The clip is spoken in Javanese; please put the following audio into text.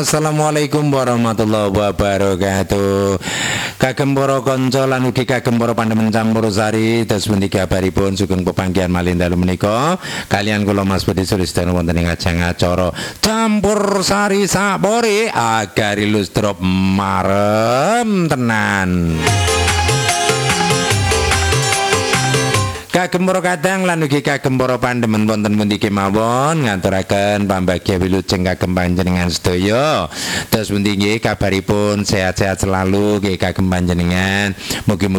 Assalamualaikum warahmatullahi wabarakatuh. Kagem para kanca lan ugi kagem para pandhemen campur sari tes pundi kabaripun sugeng pepanggihan malih dalu menika kalian kula Mas Budi Sulistana wonten ing ajeng acara campur sari sapore agar ilustrop marem tenan. Kagem para kadang lan ugi kagem para pandhemen wonten pundi kemawon ngaturaken pambagya wilujeng kagem panjenengan sedaya. Terus pundi nggih kabaripun sehat-sehat selalu nggih kagem panjenengan. Mugi